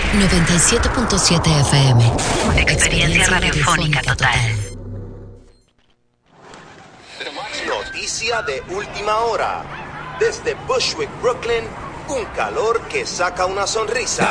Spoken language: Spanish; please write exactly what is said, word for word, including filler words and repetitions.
noventa y siete punto siete F M. Experiencia, Experiencia radiofónica total. Noticia de última hora. Desde Bushwick, Brooklyn, un calor que saca una sonrisa.